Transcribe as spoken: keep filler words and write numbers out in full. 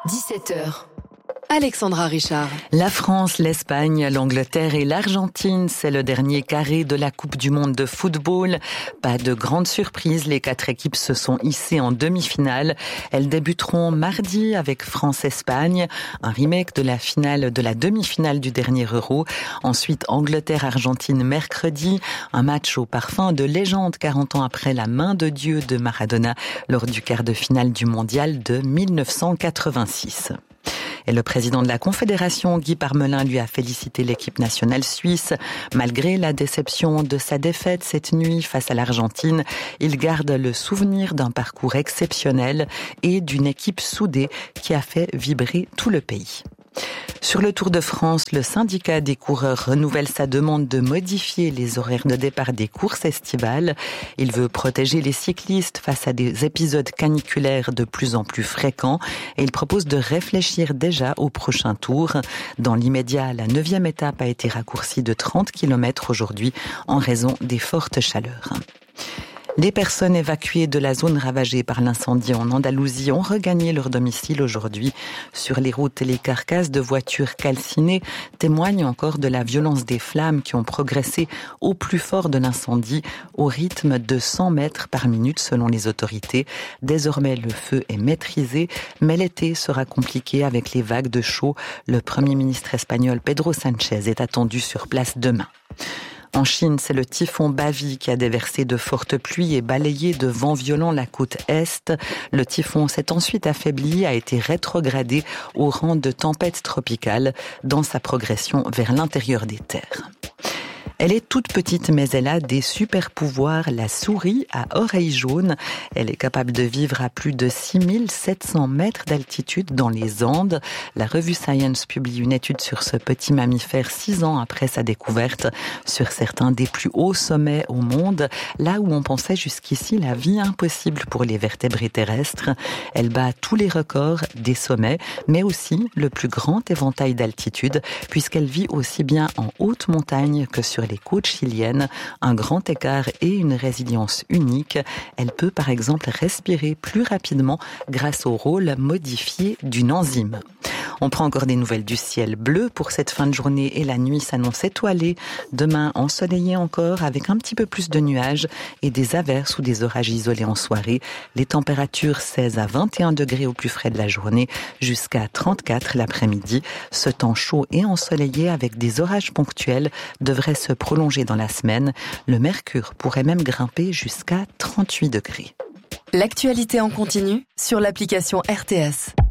dix-sept heures. Alexandra Richard. La France, l'Espagne, l'Angleterre et l'Argentine, c'est le dernier carré de la Coupe du Monde de football. Pas de grande surprise, les quatre équipes se sont hissées en demi-finale. Elles débuteront mardi avec France-Espagne, un remake de la finale de la demi-finale du dernier Euro. Ensuite, Angleterre-Argentine mercredi, un match au parfum de légende quarante ans après la main de Dieu de Maradona lors du quart de finale du mondial de dix-neuf cent quatre-vingt-six. Et le président de la Confédération, Guy Parmelin, lui a félicité l'équipe nationale suisse. Malgré la déception de sa défaite cette nuit face à l'Argentine, il garde le souvenir d'un parcours exceptionnel et d'une équipe soudée qui a fait vibrer tout le pays. Sur le Tour de France, le syndicat des coureurs renouvelle sa demande de modifier les horaires de départ des courses estivales. Il veut protéger les cyclistes face à des épisodes caniculaires de plus en plus fréquents et il propose de réfléchir déjà au prochain tour. Dans l'immédiat, la neuvième étape a été raccourcie de trente kilomètres aujourd'hui en raison des fortes chaleurs. Les personnes évacuées de la zone ravagée par l'incendie en Andalousie ont regagné leur domicile aujourd'hui. Sur les routes, les carcasses de voitures calcinées témoignent encore de la violence des flammes qui ont progressé au plus fort de l'incendie, au rythme de cent mètres par minute selon les autorités. Désormais, le feu est maîtrisé, mais l'été sera compliqué avec les vagues de chaud. Le Premier ministre espagnol Pedro Sánchez est attendu sur place demain. En Chine, c'est le typhon Bavi qui a déversé de fortes pluies et balayé de vents violents la côte est. Le typhon s'est ensuite affaibli, a été rétrogradé au rang de tempête tropicale dans sa progression vers l'intérieur des terres. Elle est toute petite, mais elle a des super pouvoirs. La souris à oreilles jaunes. Elle est capable de vivre à plus de six mille sept cents mètres d'altitude dans les Andes. La revue Science publie une étude sur ce petit mammifère six ans après sa découverte sur certains des plus hauts sommets au monde, là où on pensait jusqu'ici la vie impossible pour les vertébrés terrestres. Elle bat tous les records des sommets, mais aussi le plus grand éventail d'altitude, puisqu'elle vit aussi bien en haute montagne que sur les côtes chiliennes, un grand écart et une résilience unique. Elle peut par exemple respirer plus rapidement grâce au rôle modifié d'une enzyme. On prend encore des nouvelles du ciel bleu pour cette fin de journée et la nuit s'annonce étoilée. Demain, ensoleillé encore avec un petit peu plus de nuages et des averses ou des orages isolés en soirée. Les températures seize à vingt et un degrés au plus frais de la journée jusqu'à trente-quatre l'après-midi. Ce temps chaud et ensoleillé avec des orages ponctuels devrait se prolonger dans la semaine. Le mercure pourrait même grimper jusqu'à trente-huit degrés. L'actualité en continu sur l'application R T S.